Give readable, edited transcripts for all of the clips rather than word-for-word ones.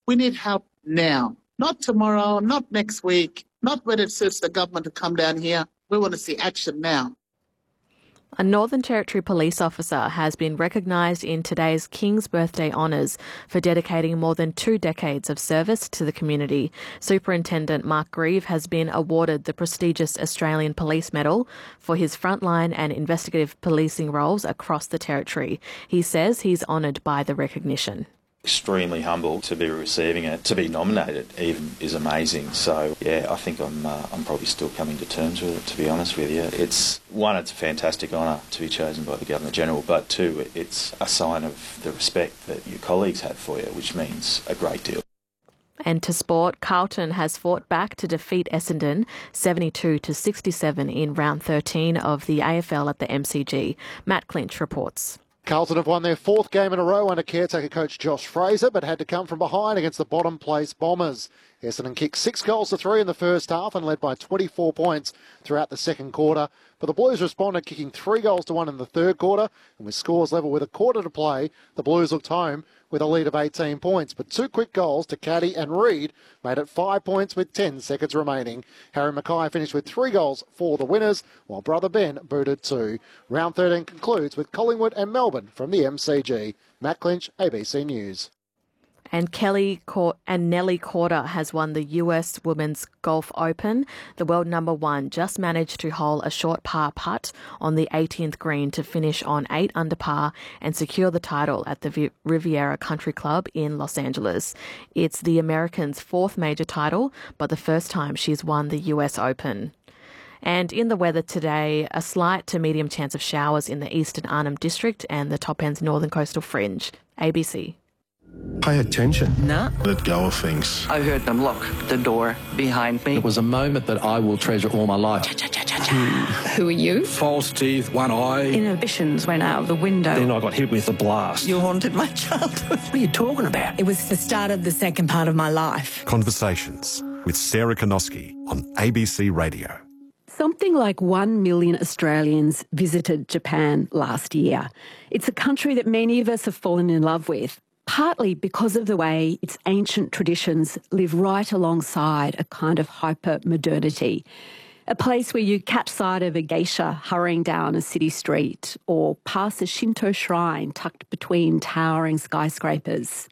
We need help now, not tomorrow, not next week, not when it suits the government to come down here. We want to see action now. A Northern Territory police officer has been recognised in today's King's Birthday Honours for dedicating more than 2 decades of service to the community. Superintendent Mark Grieve has been awarded the prestigious Australian Police Medal for his frontline and investigative policing roles across the Territory. He says he's honoured by the recognition. Extremely humble to be receiving it. To be nominated even is amazing. So, yeah, I think I'm probably still coming to terms with it, to be honest with you. It's a fantastic honour to be chosen by the Governor-General, but two, it's a sign of the respect that your colleagues have for you, which means a great deal. And to sport, Carlton has fought back to defeat Essendon 72-67 in round 13 of the AFL at the MCG. Matt Clinch reports. Carlton have won their 4th game in a row under caretaker coach Josh Fraser, but had to come from behind against the bottom place Bombers. Essendon kicked 6 goals to 3 in the first half and led by 24 points throughout the second quarter. But the Blues responded, kicking 3 goals to 1 in the third quarter. And with scores level with a quarter to play, the Blues looked home with a lead of 18 points. But 2 quick goals to Caddy and Reid made it 5 points with 10 seconds remaining. Harry Mackay finished with 3 goals for the winners, while brother Ben booted 2. Round 13 concludes with Collingwood and Melbourne from the MCG. Matt Clinch, ABC News. And Nelly Korda has won the US Women's Golf Open. The world number 1 just managed to hole a short par putt on the 18th green to finish on 8 under par and secure the title at the Riviera Country Club in Los Angeles. It's the American's 4th major title, but the first time she's won the US Open. And in the weather today, a slight to medium chance of showers in the eastern Arnhem District and the top end's northern coastal fringe. ABC. Pay attention. No. Let go of things. I heard them lock the door behind me. It was a moment that I will treasure all my life. Who are you? False teeth, one eye. Inhibitions went out of the window. Then I got hit with a blast. You haunted my childhood. What are you talking about? It was the start of the second part of my life. Conversations with Sarah Konoski on ABC Radio. Something like 1 million Australians visited Japan last year. It's a country that many of us have fallen in love with, partly because of the way its ancient traditions live right alongside a kind of hyper-modernity. A place where you catch sight of a geisha hurrying down a city street or pass a Shinto shrine tucked between towering skyscrapers.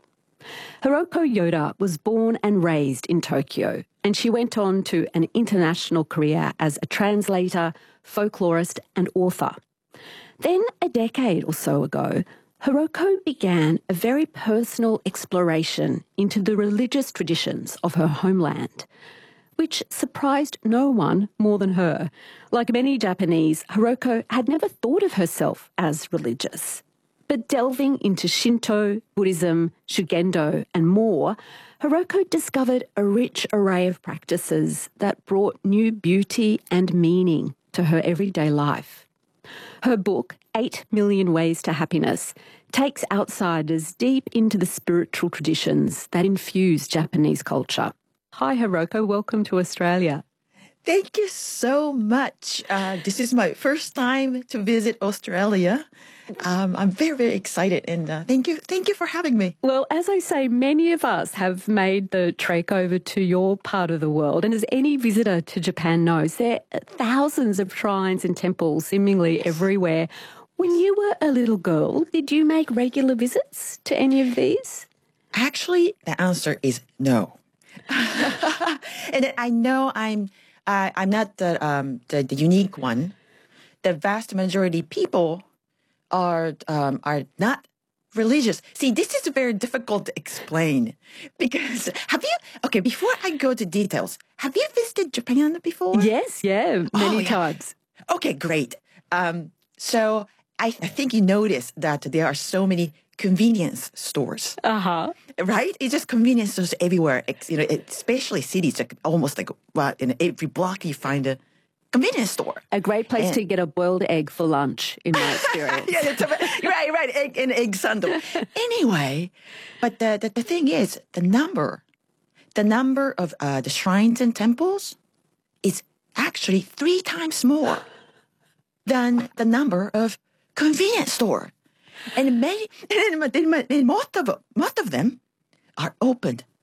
Hiroko Yoda was born and raised in Tokyo, and she went on to an international career as a translator, folklorist and author. Then, a decade or so ago, Hiroko began a very personal exploration into the religious traditions of her homeland, which surprised no one more than her. Like many Japanese, Hiroko had never thought of herself as religious. But delving into Shinto, Buddhism, Shugendo and more, Hiroko discovered a rich array of practices that brought new beauty and meaning to her everyday life. Her book, 8 Million Ways to Happiness, takes outsiders deep into the spiritual traditions that infuse Japanese culture. Hi, Hiroko. Welcome to Australia. Thank you so much. This is my first time to visit Australia. I'm very, very excited, and thank you for having me. Well, as I say, many of us have made the trek over to your part of the world, and as any visitor to Japan knows, there are thousands of shrines and temples seemingly everywhere. When you were a little girl, did you make regular visits to any of these? Actually, the answer is no. And I know I'm not the unique one. The vast majority of people are not religious. See, this is very difficult to explain because before I go to details, have you visited Japan before? Yes, many times. Okay, great. So I think you noticed that there are so many convenience stores. Right? It's just convenience stores everywhere. Especially cities, almost in every block you find a convenience store. A great place to get a boiled egg for lunch, in my experience. Right. Egg sandal. Anyway, but the thing is, the number of the shrines and temples is actually 3 times more than the number of convenience store. And most of them are opened